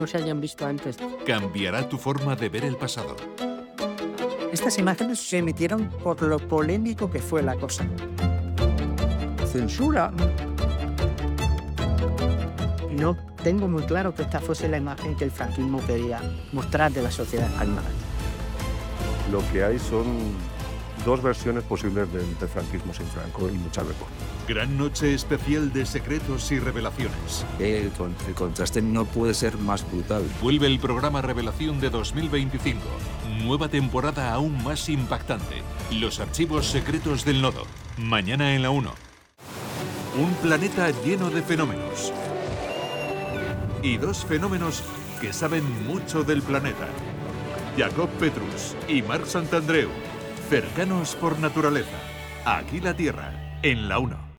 no se hayan visto antes. Cambiará tu forma de ver el pasado. Estas imágenes se emitieron por lo polémico que fue la cosa. Censura. No tengo muy claro que esta fuese la imagen que el franquismo quería mostrar de la sociedad española. Lo que hay son dos versiones posibles del franquismo sin Franco y muchas veces. Gran noche especial de secretos y revelaciones. El contraste no puede ser más brutal. Vuelve el programa Revelación de 2025. Nueva temporada aún más impactante. Los archivos secretos del nodo. Mañana en la 1. Un planeta lleno de fenómenos. Y dos fenómenos que saben mucho del planeta. Jacob Petrus y Marc Santandreu. Cercanos por naturaleza. Aquí la Tierra, en la 1.